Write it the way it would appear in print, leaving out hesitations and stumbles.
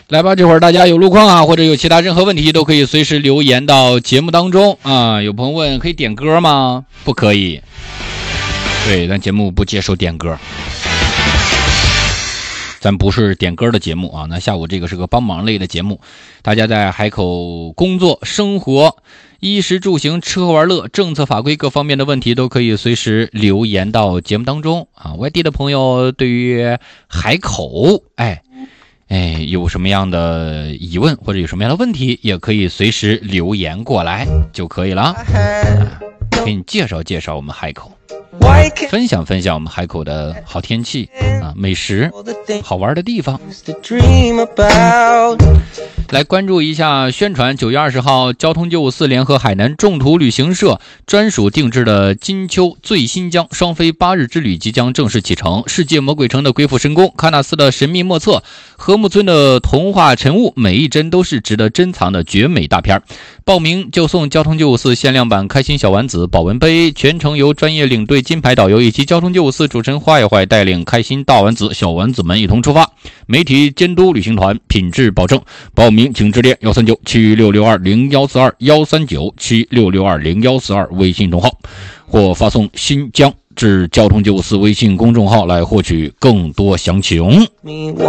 来吧，这会儿大家有路况啊，或者有其他任何问题，都可以随时留言到节目当中啊。有朋友问，可以点歌吗？不可以。对，咱节目不接受点歌，咱不是点歌的节目啊。那下午这个是个帮忙类的节目，大家在海口工作、生活、衣食住行、吃喝玩乐、政策法规各方面的问题，都可以随时留言到节目当中啊。外地的朋友对于海口，有什么样的疑问或者有什么样的问题，也可以随时留言过来就可以了。给你介绍介绍我们海口，分享分享我们海口的好天气啊、美食、好玩的地方。来关注一下宣传，9月20号，交通954联合海南众途旅行社专属定制的金秋醉新疆双飞8日之旅即将正式启程。世界魔鬼城的鬼斧神工，喀纳斯的神秘莫测，禾木村的童话晨雾，每一帧都是值得珍藏的绝美大片。报名就送交通954限量版开心小丸子保温杯，全程由专业领队金牌导游以及交通954主持人坏坏带领开心大丸子小丸子们一同出发，媒体监督旅行团，品质保证。报名请致电13976620142，13976620142微信同号，或发送新疆至交通954微信公众号来获取更多详情。